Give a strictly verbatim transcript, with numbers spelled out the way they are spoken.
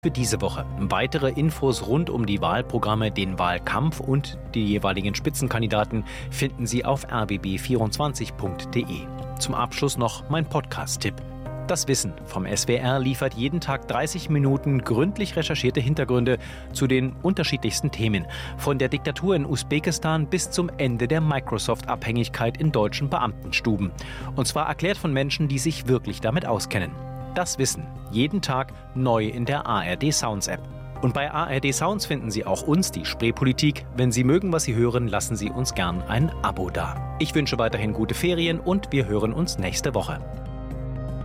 Für diese Woche. Weitere Infos rund um die Wahlprogramme, den Wahlkampf und die jeweiligen Spitzenkandidaten finden Sie auf r b b vierundzwanzig punkt d e. Zum Abschluss noch mein Podcast-Tipp. Das Wissen vom S W R liefert jeden Tag dreißig Minuten gründlich recherchierte Hintergründe zu den unterschiedlichsten Themen. Von der Diktatur in Usbekistan bis zum Ende der Microsoft-Abhängigkeit in deutschen Beamtenstuben. Und zwar erklärt von Menschen, die sich wirklich damit auskennen. Das Wissen jeden Tag neu in der A R D Sounds App. Und bei A R D Sounds finden Sie auch uns, die Spreepolitik. Wenn Sie mögen, was Sie hören, lassen Sie uns gern ein Abo da. Ich wünsche weiterhin gute Ferien und wir hören uns nächste Woche.